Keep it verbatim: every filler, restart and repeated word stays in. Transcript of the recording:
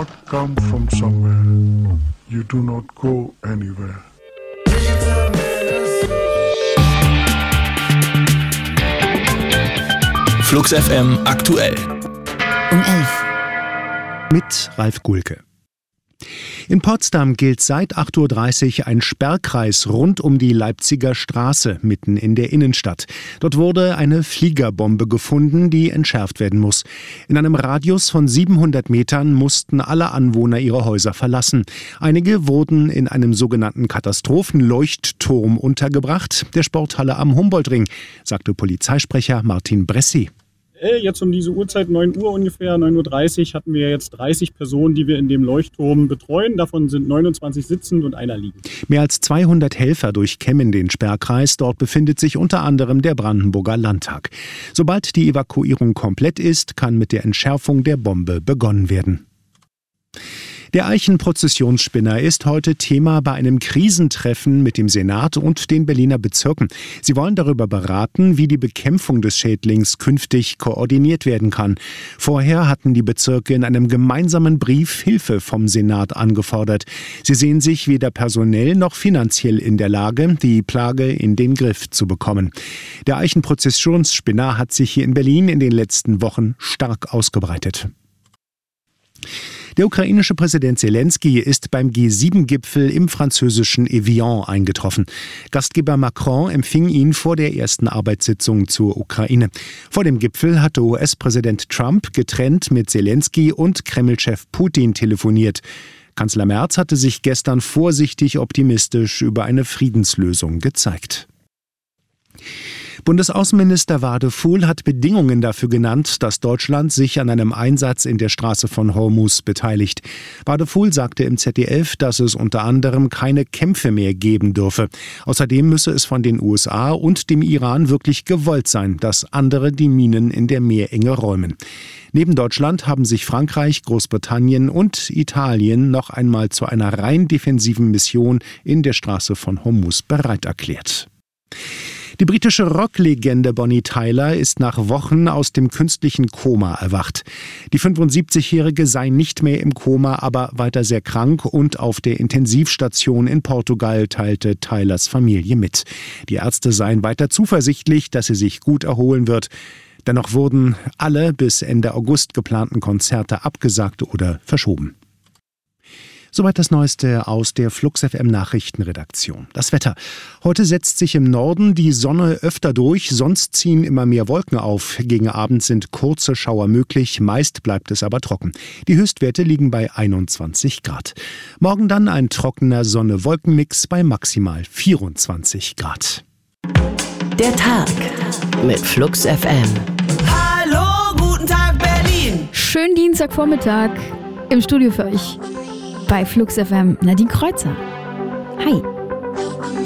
not come from somewhere. You do not go anywhere. Flux F M aktuell. Um elf. Mit Ralf Gulke. In Potsdam gilt seit acht Uhr dreißig ein Sperrkreis rund um die Leipziger Straße, mitten in der Innenstadt. Dort wurde eine Fliegerbombe gefunden, die entschärft werden muss. In einem Radius von siebenhundert Metern mussten alle Anwohner ihre Häuser verlassen. Einige wurden in einem sogenannten Katastrophenleuchtturm untergebracht, der Sporthalle am Humboldtring, sagte Polizeisprecher Martin Bressi. Jetzt um diese Uhrzeit, neun Uhr ungefähr, neun Uhr dreißig, hatten wir jetzt dreißig Personen, die wir in dem Leuchtturm betreuen. Davon sind neunundzwanzig sitzend und einer liegend. Mehr als zweihundert Helfer durchkämmen den Sperrkreis. Dort befindet sich unter anderem der Brandenburger Landtag. Sobald die Evakuierung komplett ist, kann mit der Entschärfung der Bombe begonnen werden. Der Eichenprozessionsspinner ist heute Thema bei einem Krisentreffen mit dem Senat und den Berliner Bezirken. Sie wollen darüber beraten, wie die Bekämpfung des Schädlings künftig koordiniert werden kann. Vorher hatten die Bezirke in einem gemeinsamen Brief Hilfe vom Senat angefordert. Sie sehen sich weder personell noch finanziell in der Lage, die Plage in den Griff zu bekommen. Der Eichenprozessionsspinner hat sich hier in Berlin in den letzten Wochen stark ausgebreitet. Der ukrainische Präsident Zelensky ist beim G sieben Gipfel im französischen Evian eingetroffen. Gastgeber Macron empfing ihn vor der ersten Arbeitssitzung zur Ukraine. Vor dem Gipfel hatte U S-Präsident Trump getrennt mit Zelensky und Kreml-Chef Putin telefoniert. Kanzler Merz hatte sich gestern vorsichtig optimistisch über eine Friedenslösung gezeigt. Bundesaußenminister Wadefuhl hat Bedingungen dafür genannt, dass Deutschland sich an einem Einsatz in der Straße von Hormuz beteiligt. Wadefuhl sagte im Z D F, dass es unter anderem keine Kämpfe mehr geben dürfe. Außerdem müsse es von den U S A und dem Iran wirklich gewollt sein, dass andere die Minen in der Meerenge räumen. Neben Deutschland haben sich Frankreich, Großbritannien und Italien noch einmal zu einer rein defensiven Mission in der Straße von Hormuz bereit erklärt. Die britische Rocklegende Bonnie Tyler ist nach Wochen aus dem künstlichen Koma erwacht. Die fünfundsiebzigjährige sei nicht mehr im Koma, aber weiter sehr krank und auf der Intensivstation in Portugal, teilte Tylers Familie mit. Die Ärzte seien weiter zuversichtlich, dass sie sich gut erholen wird. Dennoch wurden alle bis Ende August geplanten Konzerte abgesagt oder verschoben. Soweit das Neueste aus der Flux F M Nachrichtenredaktion. Das Wetter. Heute setzt sich im Norden die Sonne öfter durch, sonst ziehen immer mehr Wolken auf. Gegen Abend sind kurze Schauer möglich, meist bleibt es aber trocken. Die Höchstwerte liegen bei einundzwanzig Grad. Morgen dann ein trockener Sonne-Wolken-Mix bei maximal vierundzwanzig Grad. Der Tag mit Flux F M. Hallo, guten Tag Berlin. Schönen Dienstagvormittag im Studio für euch. Bei Flux F M Nadine Kreuzer. Hi.